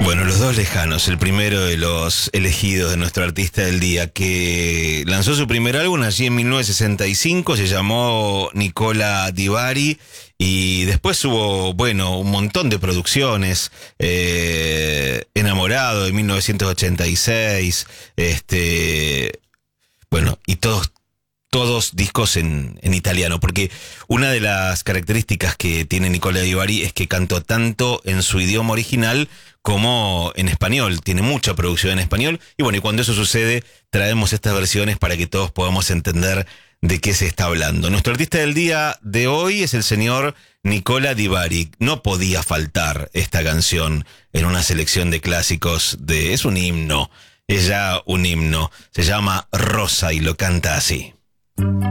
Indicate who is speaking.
Speaker 1: Bueno, los dos lejanos, el primero de los elegidos de nuestro artista del día, que lanzó su primer álbum allí en 1965, se llamó Nicola Di Bari, y después hubo, bueno, un montón de producciones, Enamorado de 1986, bueno, y todos discos en italiano, porque una de las características que tiene Nicola Di Bari es que cantó tanto en su idioma original como en español, tiene mucha producción en español, y bueno, y cuando eso sucede, traemos estas versiones para que todos podamos entender de qué se está hablando. Nuestro artista del día de hoy es el señor Nicola Di Bari. No podía faltar esta canción en una selección de clásicos es un himno, es ya un himno, se llama Rosa y lo canta así.